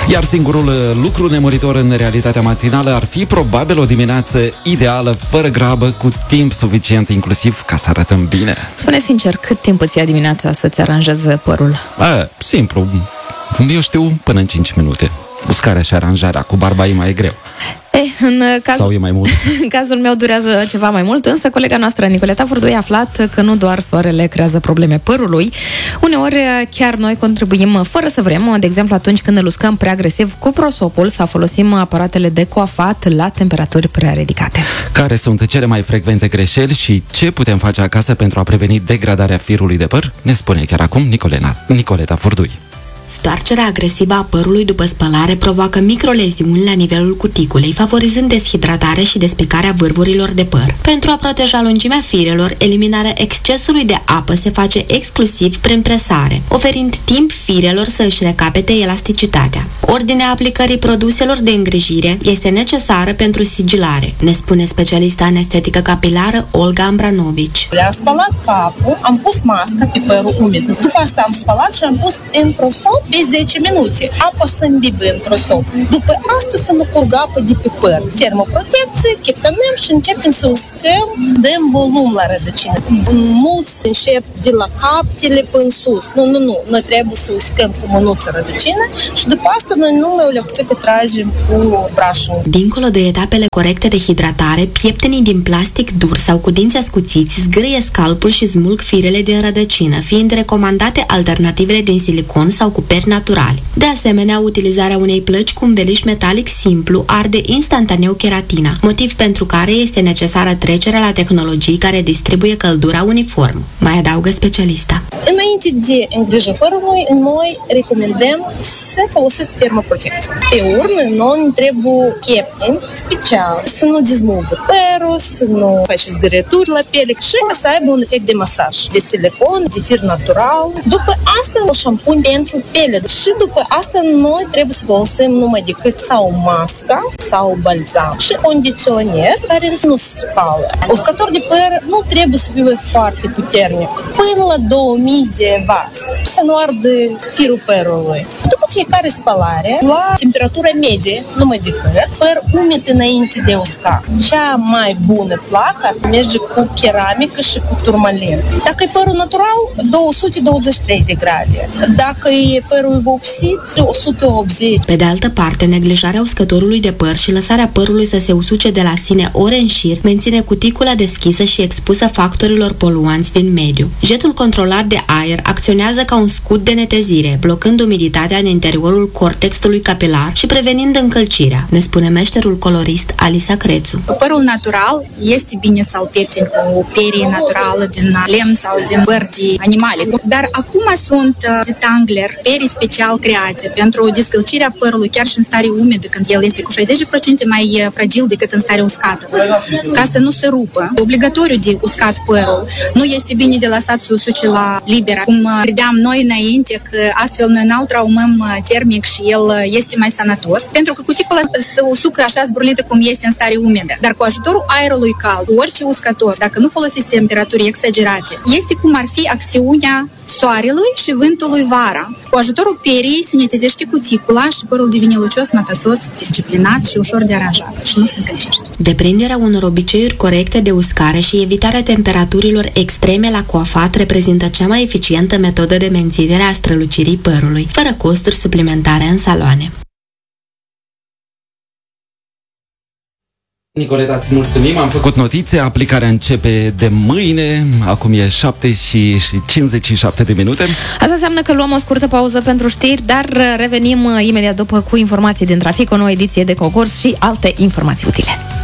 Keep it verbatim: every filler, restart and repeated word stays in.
Iar singurul lucru nemuritor în realitatea matinală ar fi probabil o dimineață ideală, fără grabă, cu timp suficient inclusiv ca să arătăm bine. Spune sincer, cât timp îți ia dimineața să-ți aranjeze părul? A, simplu, eu știu, până în cinci minute. Uscarea și aranjarea, cu barba e mai greu. E, în cazul, Sau e mai mult? În cazul meu durează ceva mai mult, însă colega noastră, Nicoleta Furdui, a aflat că nu doar soarele creează probleme părului. Uneori chiar noi contribuim fără să vrem, de exemplu atunci când îl uscăm prea agresiv cu prosopul sau folosim aparatele de coafat la temperaturi prea ridicate. Care sunt cele mai frecvente greșeli și ce putem face acasă pentru a preveni degradarea firului de păr? Ne spune chiar acum Nicolena, Nicoleta Furdui. Stoarcerea agresivă a părului după spălare provoacă microleziuni la nivelul cuticulei, favorizând deshidratarea și despicarea vârvurilor de păr. Pentru a proteja lungimea firelor, eliminarea excesului de apă se face exclusiv prin presare, oferind timp firelor să își recapete elasticitatea. Ordinea aplicării produselor de îngrijire este necesară pentru sigilare, ne spune specialista în estetică capilară Olga Ambranovici. Le-am spălat capul, am pus masca pe părul umid. După asta am spălat și am pus în prosop pe zece minute. Apa să îmbibă în prosop. După asta să nu curgă apă de pe păr. Termoprotecție, cheptănăm și începem să uscăm, dăm volum la rădăcină. Mulți încep de la captele până sus. Nu, nu, nu. Noi trebuie să uscăm cu mânuță rădăcină și după asta noi numai o lecție tragem cu brașul. Dincolo de etapele corecte de hidratare, pieptenii din plastic dur sau cu dinți ascuțiți zgârie scalpul și smulg firele din rădăcină, fiind recomandate alternativele din silicon sau cu peri naturali. De asemenea, utilizarea unei plăci cu înveliș metalic simplu arde instantaneu keratina, motiv pentru care este necesară trecerea la tehnologii care distribuie căldura uniform, mai adaugă specialista. Înainte de îngrijă părului, noi recomandăm să folosiți termoprotecție. Pe urmă, noi trebuie chepteni special, să nu dezmulgă părul, să nu faceți zgârieturi la piele și să aibă un efect de masaj, de silicon, de fir natural. După asta, un șampun pentru piele. Și după asta, noi trebuie să folosim numai decât sau masca, sau balzam și condiționer care nu se spală. Uscător de păr nu trebuie să fie foarte puternic, până la două mii de watt, să nu ardă firul părului. După fiecare spălare, la temperatură medie, numai decât, păr umid înainte de usca. Cea mai bună placă merge cu keramică și cu turmalin. Dacă e părul natural, două sute douăzeci și trei de grade. Dacă e părul vopsit, o sută optzeci. Pe de altă parte, neglijarea uscătorului de păr și lăsarea părului să se usuce de la sine ore în șir menține cuticula deschisă și expusă factorilor poluanți din mediu. Jetul controlat de aer acționează ca un scut de netezire, blocând umiditatea în interiorul cortexului capilar și prevenind încălcirea, ne spune meșterul colorist Alisa Crețu. Părul natural este bine să-l pieptini cu perie naturală din lemn sau din păr de animale. Dar acum sunt detangler, perii special create pentru descălcirea părului chiar și în stare umedă, când el este cu șaizeci la sută mai fragil decât în stare uscată, ca să nu se rupă. E obligatoriu de uscat părul. Nu este bine de lăsat să usuce la liber, cum credeam noi înainte, că astfel noi n-au traumăm termic și el este mai sănătos, pentru că cuticula se usucă așa zburlită cum este în stare umedă. Dar cu ajutorul aerului cald, orice uscător, dacă nu folosiți temperaturi exagerate, este cum ar fi acțiunea soarelui și vântului vara. Cu ajutorul periei se netezește cuticula și părul devine lucios, mătăsos, disciplinat și ușor de aranjat și nu se încălcește. Deprinderea unor obiceiuri corecte de uscare și evitarea temperaturilor extreme la coafat reprezintă cea mai eficientă metodă de menținere a strălucirii părului, fără costuri suplimentare în saloane. Nicoleta, îți mulțumim, am făcut notițe, aplicarea începe de mâine, acum e șapte și cincizeci și șapte de minute. Asta înseamnă că luăm o scurtă pauză pentru știri, dar revenim imediat după cu informații din trafic, o nouă ediție de concurs și alte informații utile.